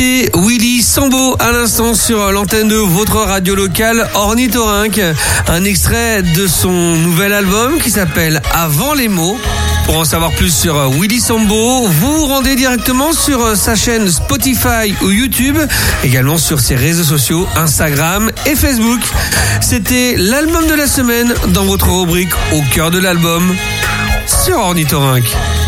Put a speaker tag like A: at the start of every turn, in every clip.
A: Et Willy Sambo à l'instant sur l'antenne de votre radio locale Ornithorynque. Un extrait de son nouvel album qui s'appelle Avant les mots. Pour en savoir plus sur Willy Sambo, vous vous rendez directement sur sa chaîne Spotify ou YouTube, également sur ses réseaux sociaux Instagram et Facebook. C'était l'album de la semaine dans votre rubrique Au cœur de l'album sur Ornithorynque.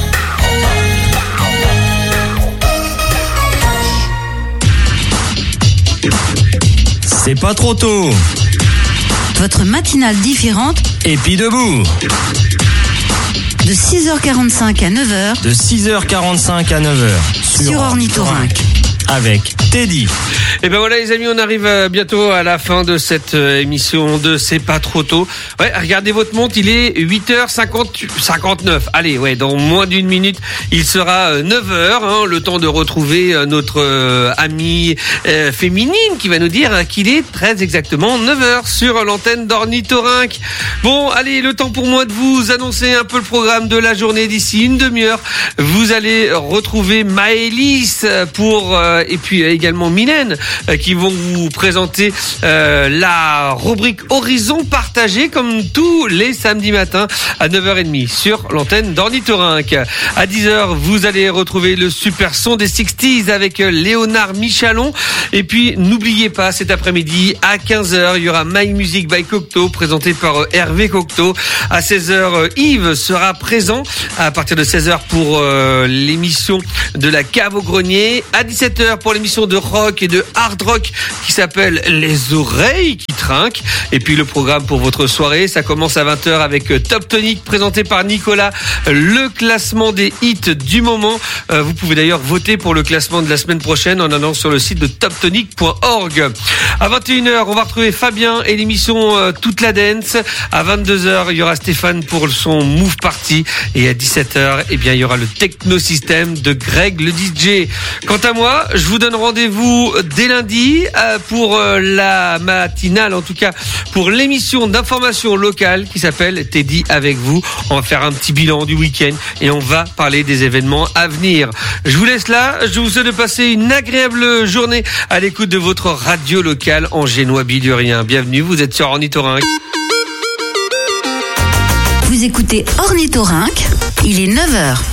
B: C'est pas trop tôt.
C: Votre matinale différente.
B: Et puis debout.
C: De 6h45 à 9h.
B: De 6h45 à 9h.
C: Sur Ornithorynque.
B: Avec Teddy.
A: Et ben voilà les amis, on arrive bientôt à la fin de cette émission de C'est pas trop tôt. Ouais, regardez votre montre, il est 8h59. Allez, ouais, dans moins d'une minute, il sera 9h, le temps de retrouver notre amie féminine qui va nous dire qu'il est très exactement 9h sur l'antenne d'Ornithorynque. Bon, allez, le temps pour moi de vous annoncer un peu le programme de la journée d'ici une demi-heure. Vous allez retrouver Maëlys pour et puis également Mylène qui vont vous présenter la rubrique Horizon partagé comme tous les samedis matins à 9h30 sur l'antenne d'Ornithorynque. À 10h, vous allez retrouver le super son des 60s avec Léonard Michalon. Et puis, n'oubliez pas, cet après-midi, à 15h, il y aura My Music by Cocteau présenté par Hervé Cocteau. À 16h, Yves sera présent à partir de 16h pour l'émission de la cave au grenier. À 17h, pour l'émission de rock et de hard rock qui s'appelle Les Oreilles qui trinquent. Et puis le programme pour votre soirée, ça commence à 20h avec Top Tonic présenté par Nicolas, le classement des hits du moment. Vous pouvez d'ailleurs voter pour le classement de la semaine prochaine en allant sur le site de toptonic.org. À 21h, on va retrouver Fabien et l'émission Toute la Dance. À 22h, il y aura Stéphane pour son Move Party. Et à 17h, eh bien, il y aura le Techno System de Greg le DJ. Quant à moi, je vous donne rendez-vous dès lundi pour la matinale, en tout cas pour l'émission d'information locale qui s'appelle Teddy avec vous. On va faire un petit bilan du week-end et on va parler des événements à venir. Je vous laisse là, je vous souhaite de passer une agréable journée à l'écoute de votre radio locale en génois bilurien. Bienvenue, vous êtes sur Ornithorynque.
C: Vous écoutez Ornithorynque, il est 9h.